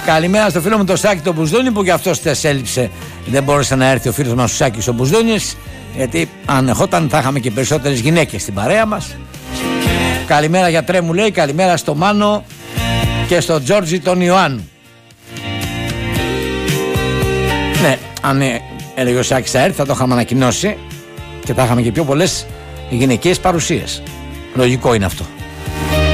Καλημέρα στο φίλο μου το Σάκη τον Μπουσδόνη που και αυτός τες έλειψε. Δεν μπόρεσε να έρθει ο φίλος μας ο Σάκης ο Μπουσδόνης, γιατί αν ερχόταν θα είχαμε και περισσότερες γυναίκες στην παρέα μας. Καλημέρα για Τρέμου λέει, καλημέρα στο Μάνο και στο Τζόρτζι τον Ιωάννου. Ναι, αν έλεγε ο Σάκης θα έρθει θα το είχαμε ανακοινώσει και θα είχαμε και πιο πολλές γυναικείες παρουσίες. Λογικό είναι αυτό.